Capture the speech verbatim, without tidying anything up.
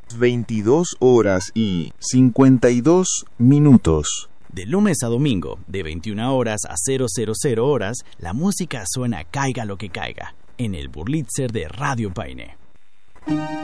veintidós horas y cincuenta y dos minutos. De lunes a domingo, de veintiuna horas a cero cero cero horas, la música suena caiga lo que caiga, en el Burlitzer de Radio Paine.